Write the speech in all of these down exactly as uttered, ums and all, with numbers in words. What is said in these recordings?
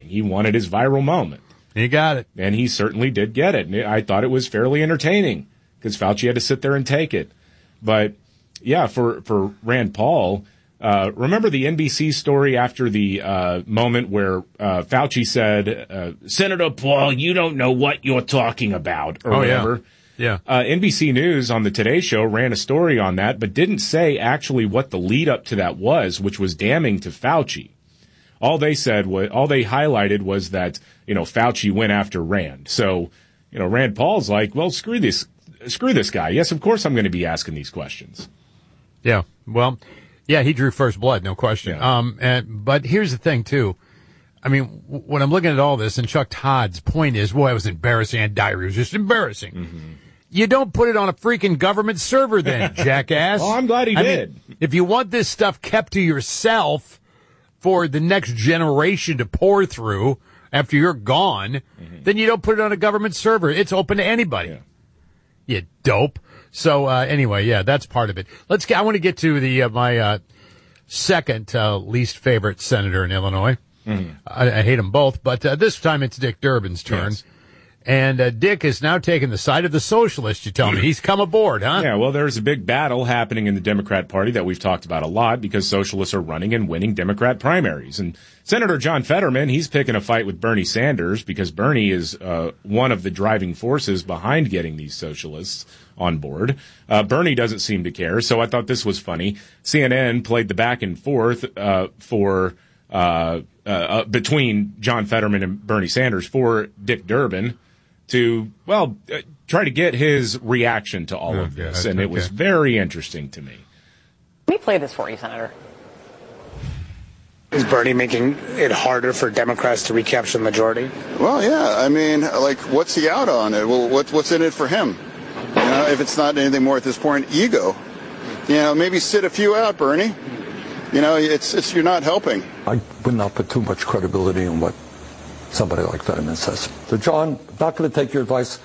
He wanted his viral moment. He got it. And he certainly did get it. And I thought it was fairly entertaining because Fauci had to sit there and take it. But, yeah, for, for Rand Paul, uh, remember the N B C story after the uh, moment where uh, Fauci said, uh, Senator Paul, you don't know what you're talking about, or oh, whatever. Yeah. yeah. Uh, N B C News on the Today Show ran a story on that, but didn't say actually what the lead up to that was, which was damning to Fauci. All they said was, all they highlighted was that, you know, Fauci went after Rand. So, you know, Rand Paul's like, well, screw this, screw this guy. Yes, of course I'm going to be asking these questions. Yeah. Well, yeah, he drew first blood, no question. Yeah. Um, and, but here's the thing too. I mean, w- when I'm looking at all this, and Chuck Todd's point is, well, it was embarrassing. And diary was just embarrassing. Mm-hmm. You don't put it on a freaking government server then, jackass. Oh, I'm glad he I did. Mean, if you want this stuff kept to yourself for the next generation to pour through after you're gone, mm-hmm. then you don't put it on a government server. It's open to anybody. Yeah. You dope. So, uh, anyway, yeah, that's part of it. Let's get, I want to get to the, uh, my, uh, second, uh, least favorite senator in Illinois. Mm-hmm. I, I hate them both, but, uh, this time it's Dick Durbin's turn. Yes. And uh, Dick has now taken the side of the socialists, you tell me. He's come aboard, huh? Yeah, well, there's a big battle happening in the Democrat Party that we've talked about a lot because socialists are running and winning Democrat primaries. And Senator John Fetterman, he's picking a fight with Bernie Sanders because Bernie is uh, one of the driving forces behind getting these socialists on board. Uh, Bernie doesn't seem to care, so I thought this was funny. C N N played the back and forth uh, for uh, uh, uh, between John Fetterman and Bernie Sanders for Dick Durbin to, well, uh, try to get his reaction to all oh, of this. God. And okay. It was very interesting to me. Let me play this for you, Senator. Is Bernie making it harder for Democrats to recapture the majority? Well, yeah. I mean, like, what's he out on it? Well, what, what's in it for him? You know, if it's not anything more at this point, ego. You know, maybe sit a few out, Bernie. You know, it's it's you're not helping. I would not put too much credibility in what somebody like Fetterman says. So, John, I'm not going to take your advice.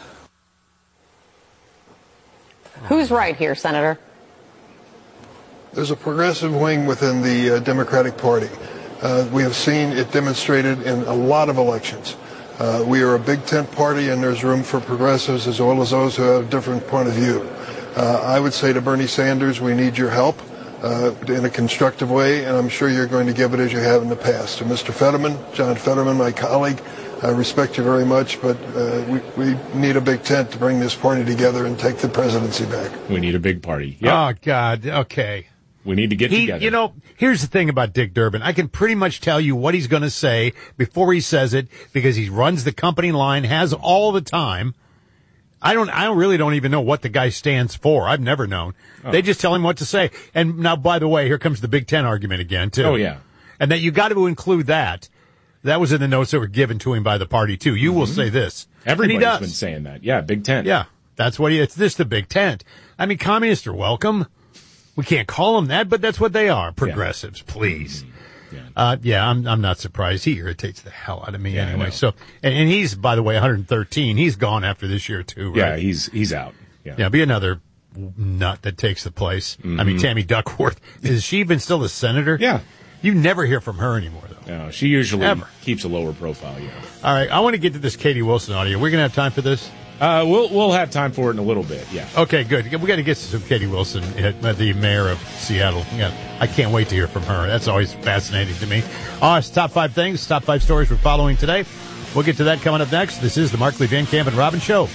Who's right here, Senator? There's a progressive wing within the uh, Democratic Party. Uh, we have seen it demonstrated in a lot of elections. Uh, we are a big tent party, and there's room for progressives as well as those who have a different point of view. Uh, I would say to Bernie Sanders, we need your help uh, in a constructive way, and I'm sure you're going to give it as you have in the past. To Mister Fetterman, John Fetterman, my colleague, I respect you very much, but uh, we, we need a big tent to bring this party together and take the presidency back. We need a big party. Yep. Oh, God. Okay. We need to get he, together. You know, here's the thing about Dick Durbin. I can pretty much tell you what he's going to say before he says it because he runs the company line, has all the time. I don't, I don't really don't even know what the guy stands for. I've never known. Oh. They just tell him what to say. And now, by the way, here comes the Big Ten argument again, too. Oh, yeah. And that you got to include that. That was in the notes that were given to him by the party, too. You mm-hmm. will say this. Everybody's and he does. been saying that. Yeah, Big Tent. Yeah, that's what he, it's this, the Big Tent. I mean, communists are welcome. We can't call them that, but that's what they are. Progressives, yeah. Please. Mm-hmm. Yeah. Uh, yeah, I'm, I'm not surprised. He irritates the hell out of me yeah, anyway. So, and, and he's, by the way, one hundred thirteen. He's gone after this year too, right? Yeah, he's, he's out. Yeah. Yeah, be another nut that takes the place. Mm-hmm. I mean, Tammy Duckworth. Is she even still a senator? Yeah. You never hear from her anymore, though. No, she usually Ever. keeps a lower profile, yeah. All right, I want to get to this Katie Wilson audio. We're going to have time for this? Uh, we'll we'll have time for it in a little bit, yeah. Okay, good. We got to get to some Katie Wilson, the mayor of Seattle. Yeah, I can't wait to hear from her. That's always fascinating to me. All right, top five things, top five stories we're following today. We'll get to that coming up next. This is the Markley, Van Camp, and Robbins Show.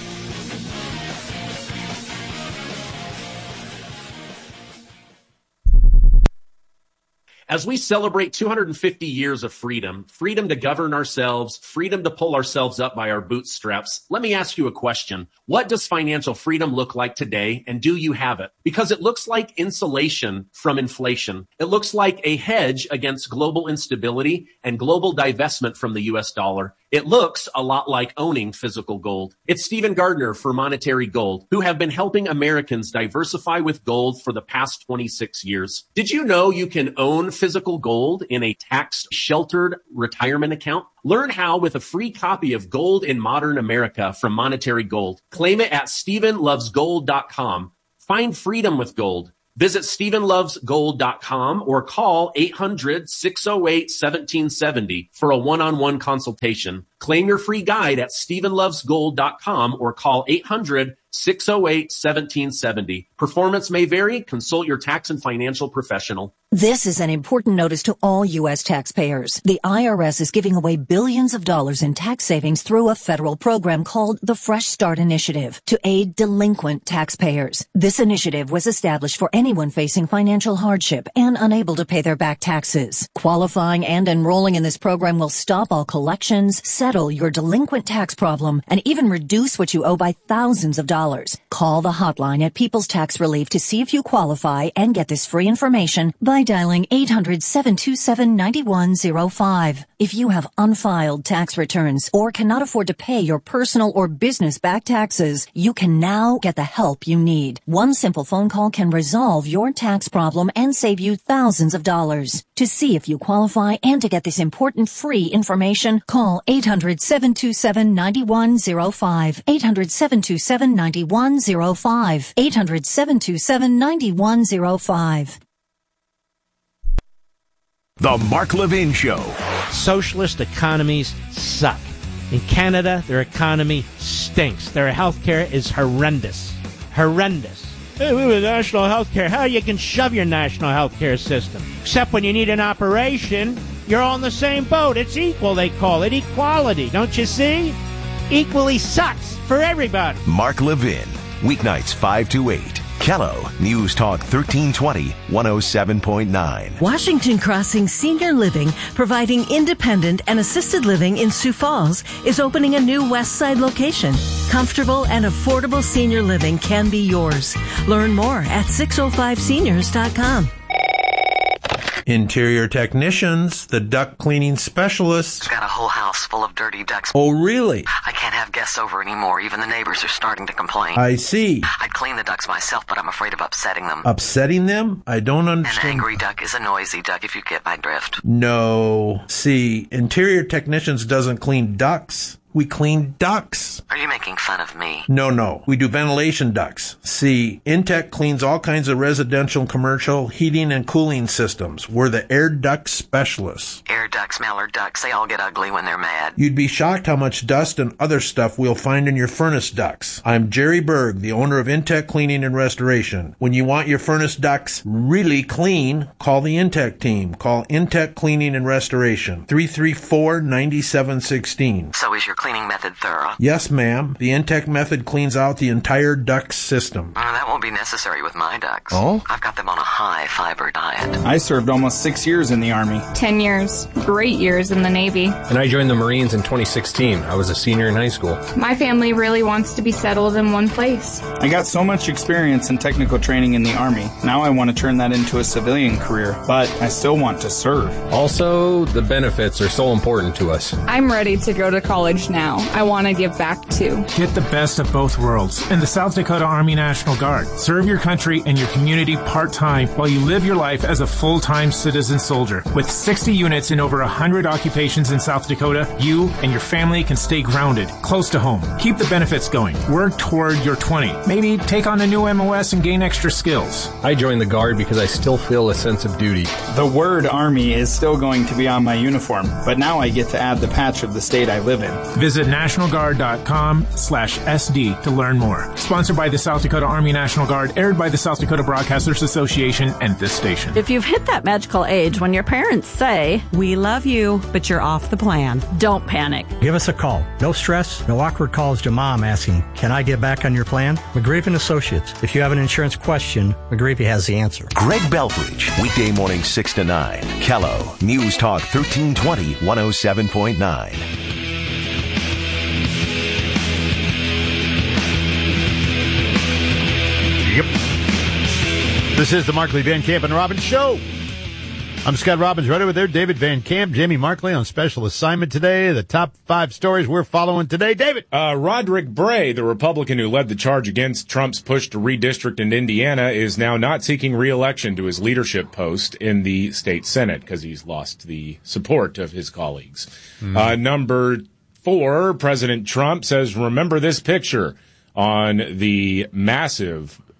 As we celebrate two hundred fifty years of freedom, freedom to govern ourselves, freedom to pull ourselves up by our bootstraps, let me ask you a question. What does financial freedom look like today, and do you have it? Because it looks like insulation from inflation. It looks like a hedge against global instability and global divestment from the U S dollar. It looks a lot like owning physical gold. It's Stephen Gardner for Monetary Gold, who have been helping Americans diversify with gold for the past twenty-six years. Did you know you can own physical gold in a tax-sheltered retirement account? Learn how with a free copy of Gold in Modern America from Monetary Gold. Claim it at Stephen Loves Gold dot com. Find freedom with gold. Visit Stephen Loves Gold dot com or call eight hundred, six oh eight, one seven seven oh for a one-on-one consultation. Claim your free guide at Stephen Loves Gold dot com or call eight hundred, six oh eight, one seven seven oh. Performance may vary. Consult your tax and financial professional. This is an important notice to all U S taxpayers. The I R S is giving away billions of dollars in tax savings through a federal program called the Fresh Start Initiative to aid delinquent taxpayers. This initiative was established for anyone facing financial hardship and unable to pay their back taxes. Qualifying and enrolling in this program will stop all collections, settle your delinquent tax problem, and even reduce what you owe by thousands of dollars. Call the hotline at People's Tax Relief to see if you qualify and get this free information by dialing eight hundred, seven two seven, nine one zero five. If you have unfiled tax returns or cannot afford to pay your personal or business back taxes, you can now get the help you need. One simple phone call can resolve your tax problem and save you thousands of dollars. To see if you qualify and to get this important free information, call eight hundred, seven two seven, nine one zero five. eight hundred, seven two seven, nine one zero five. eight hundred, seven two seven, nine one zero five. The Mark Levin Show. Socialist economies suck. In Canada, their economy stinks. Their healthcare is horrendous. Horrendous. Hey, we have a national healthcare. How you can shove your national healthcare system? Except when you need an operation, you're all in the same boat. It's equal, they call it. Equality. Don't you see? Equally sucks for everybody. Mark Levin. Weeknights five to eight. Kello, News Talk thirteen twenty, one oh seven point nine. Washington Crossing Senior Living, providing independent and assisted living in Sioux Falls, is opening a new West Side location. Comfortable and affordable senior living can be yours. Learn more at six oh five seniors dot com. Interior technicians, the duct cleaning specialists. Got a whole house full of dirty ducts. Oh, really? I can't have guests over anymore. Even the neighbors are starting to complain. I see. I'd clean the ducts myself, but I'm afraid of upsetting them. Upsetting them? I don't understand. An angry duck is a noisy duck, if you get my drift. No. See, interior technicians doesn't clean ducts. We clean ducts. Are you making fun of me? No, no. We do ventilation ducts. See, Intech cleans all kinds of residential and commercial heating and cooling systems. We're the air duct specialists. Air ducts, mallard ducks, they all get ugly when they're mad. You'd be shocked how much dust and other stuff we'll find in your furnace ducts. I'm Jerry Berg, the owner of Intech Cleaning and Restoration. When you want your furnace ducts really clean, call the Intech team. Call Intech Cleaning and Restoration. three three four, nine seven one six. So is your cleaning method thorough? Yes, ma'am. The Intech method cleans out the entire duct system. Uh, that won't be necessary with my ducks. Oh? I've got them on a high fiber diet. I served almost six years in the Army. Ten years. Great years in the Navy. And I joined the Marines in twenty sixteen. I was a senior in high school. My family really wants to be settled in one place. I got so much experience and technical training in the Army. Now I want to turn that into a civilian career, but I still want to serve. Also, the benefits are so important to us. I'm ready to go to college now. I want to give back too. Get the best of both worlds in the South Dakota Army National Guard. Serve your country and your community part-time while you live your life as a full-time citizen soldier. With sixty units in over one hundred occupations in South Dakota, you and your family can stay grounded, close to home. Keep the benefits going. Work toward your twenty. Maybe take on a new M O S and gain extra skills. I joined the Guard because I still feel a sense of duty. The word Army is still going to be on my uniform, but now I get to add the patch of the state I live in. Visit national guard dot com slash S D to learn more. Sponsored by the South Dakota Army National Guard, aired by the South Dakota Broadcasters Association and this station. If you've hit that magical age when your parents say, "We love you, but you're off the plan," don't panic. Give us a call. No stress, no awkward calls to mom asking, "Can I get back on your plan?" McGreevy and Associates. If you have an insurance question, McGreevy has the answer. Greg Belfridge, weekday morning six to nine. Kello, News Talk thirteen twenty, one oh seven point nine. Yep. This is the Markley, Van Camp, and Robbins Show. I'm Scott Robbins, right over there. David Van Camp, Jamie Markley on special assignment today. The top five stories we're following today. David. Uh, Roderick Bray, the Republican who led the charge against Trump's push to redistrict in Indiana, is now not seeking re-election to his leadership post in the state Senate because he's lost the support of his colleagues. Mm. Uh, number four, President Trump says, remember this picture on the massive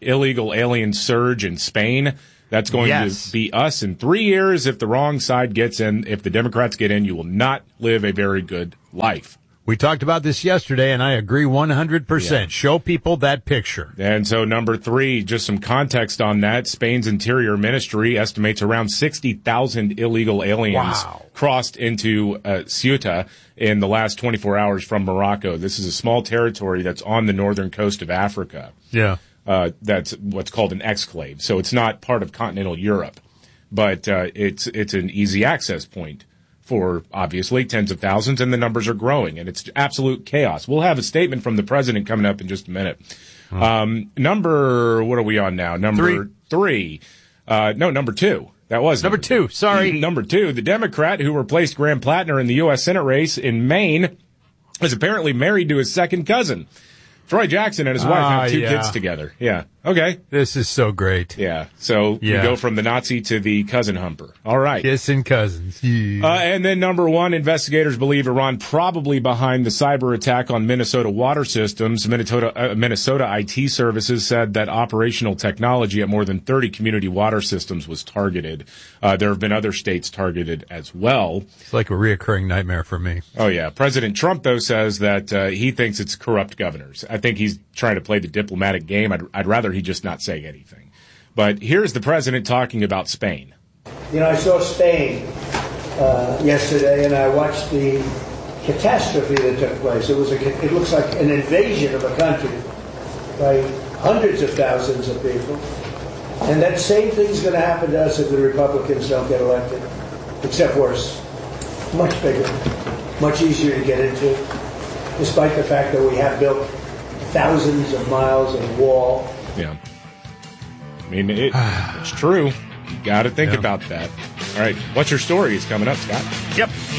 illegal alien surge in Spain. That's going Yes. to be us in three years if the wrong side gets in. If the Democrats get in, you will not live a very good life. We talked about this yesterday, and I agree one hundred percent. Yeah. Show people that picture. And so number three, just some context on that. Spain's Interior Ministry estimates around sixty thousand illegal aliens Wow. crossed into uh, Ceuta in the last twenty-four hours from Morocco. This is a small territory that's on the northern coast of Africa. Yeah. Uh, that's what's called an exclave. So it's not part of continental Europe, but uh, it's it's an easy access point for, obviously, tens of thousands, and the numbers are growing, and it's absolute chaos. We'll have a statement from the president coming up in just a minute. Hmm. Um, number, what are we on now? Number Three. three. Uh, no, number two. That was Number two, sorry. Number two, the Democrat who replaced Graham Plattner in the U S Senate race in Maine is apparently married to his second cousin. Troy Jackson and his wife Ah, have two yeah. kids together. Yeah. Okay. This is so great. Yeah. So Yeah. we go from the Nazi to the cousin humper. All right. Kissing cousins. Yeah. Uh, and then number one, investigators believe Iran probably behind the cyber attack on Minnesota water systems. Minnesota, uh, Minnesota I T services said that operational technology at more than thirty community water systems was targeted. Uh, there have been other states targeted as well. It's like a reoccurring nightmare for me. Oh yeah. President Trump though says that uh, he thinks it's corrupt governors. I think he's trying to play the diplomatic game. I'd, I'd rather he just not say anything. But here's the president talking about Spain. You know, I saw Spain uh, yesterday, and I watched the catastrophe that took place. It was a, it looks like an invasion of a country by hundreds of thousands of people. And that same thing's going to happen to us if the Republicans don't get elected, except worse. Much bigger, much easier to get into, despite the fact that we have built thousands of miles of wall. Yeah. I mean, it, it's true. You got to think Yeah. about that. All right. What's your story? Is coming up, Scott. Yep.